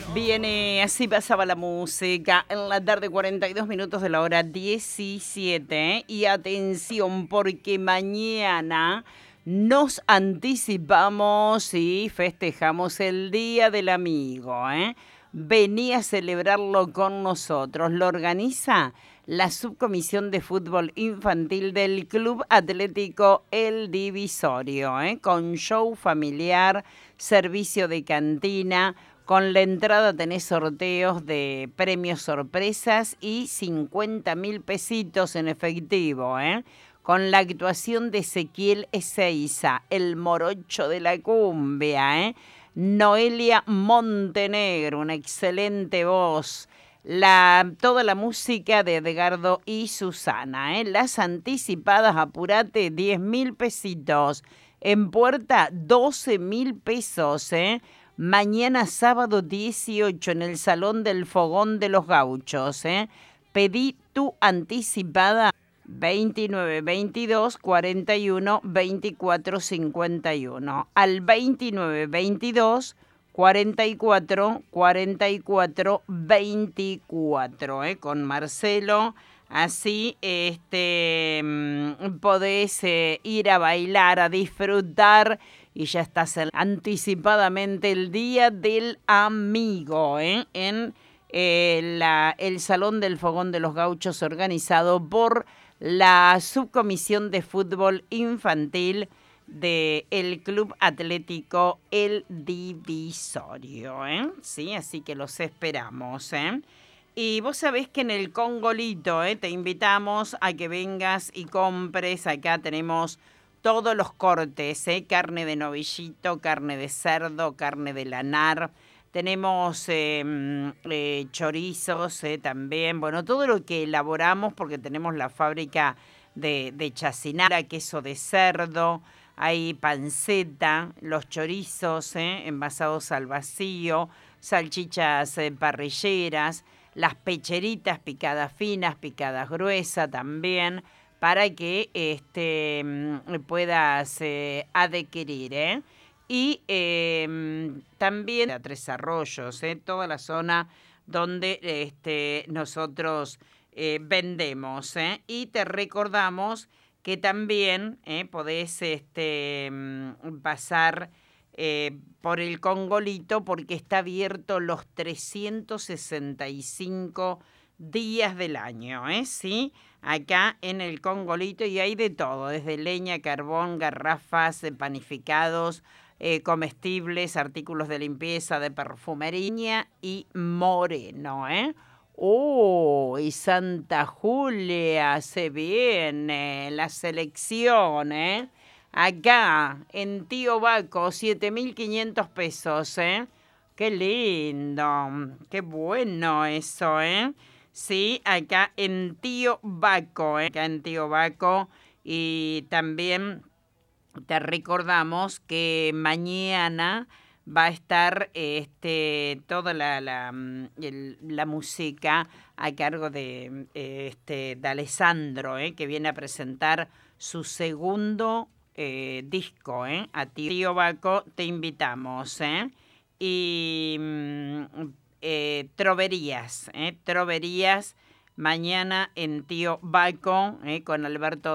Viene, así pasaba la música en la tarde, 42 minutos de la hora 17. Y atención, porque mañana nos anticipamos y festejamos el Día del Amigo, ¿eh? Vení a celebrarlo con nosotros. Lo organiza la Subcomisión de Fútbol Infantil del Club Atlético El Divisorio, ¿eh? Con show familiar, servicio de cantina. Con la entrada tenés sorteos de premios sorpresas y 50.000 pesitos en efectivo, ¿eh? Con la actuación de Ezequiel Ezeiza, el morocho de la cumbia, ¿eh? Noelia Montenegro, una excelente voz. Toda la música de Edgardo y Susana, ¿eh? Las anticipadas, apurate, 10.000 pesitos. En puerta, 12.000 pesos, ¿eh? Mañana sábado 18 en el Salón del Fogón de los Gauchos, ¿eh? Pedí tu anticipada 29 22 41 24 51 al 29 22 44 44 24, con Marcelo. Así podés ir a bailar, a disfrutar y ya estás anticipadamente el Día del Amigo, en el Salón del Fogón de los Gauchos, organizado por la Subcomisión de Fútbol Infantil del Club Atlético El Divisorio, ¿eh? Sí, así que los esperamos, ¿eh? Y vos sabés que en el Congolito, te invitamos a que vengas y compres. Acá tenemos todos los cortes, carne de novillito, carne de cerdo, carne de lanar. Tenemos chorizos también. Bueno, todo lo que elaboramos porque tenemos la fábrica de chacinara, queso de cerdo. Hay panceta, los chorizos envasados al vacío, salchichas parrilleras, las pecheritas picadas finas, picadas gruesas también, para que puedas adquirir, ¿eh? Y también a Tres Arroyos, toda la zona donde nosotros vendemos, y te recordamos que también podés pasar por el Congolito porque está abierto los 365 días del año, ¿sí? Acá en el Congolito, y hay de todo, desde leña, carbón, garrafas, panificados, comestibles, artículos de limpieza, de perfumería y moreno, ¿eh? Y Santa Julia, se viene la selección, ¿eh? Acá, en Tío Baco, 7.500 pesos, ¿eh? Qué lindo, qué bueno eso, ¿eh? Sí, acá en Tío Baco, ¿eh? Acá en Tío Baco. Y también te recordamos que mañana va a estar toda la música a cargo de Alessandro, que viene a presentar su segundo disco, a Tío Baco te invitamos, y Troverías, mañana en Tío Baco, con Alberto